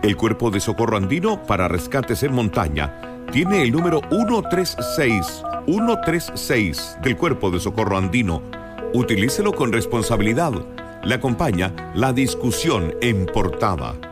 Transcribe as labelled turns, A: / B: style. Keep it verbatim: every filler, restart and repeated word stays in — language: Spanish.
A: El Cuerpo de Socorro Andino para Rescates en Montaña tiene el número uno tres seis, uno tres seis del Cuerpo de Socorro Andino. Utilícelo con responsabilidad. Le acompaña la discusión en portada.